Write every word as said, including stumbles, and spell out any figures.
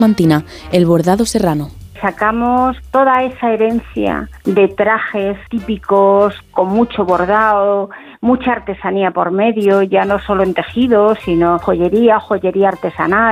Mantina, el bordado serrano. Sacamos toda esa herencia de trajes típicos con mucho bordado, mucha artesanía por medio, ya no solo en tejidos, sino joyería, joyería artesanal.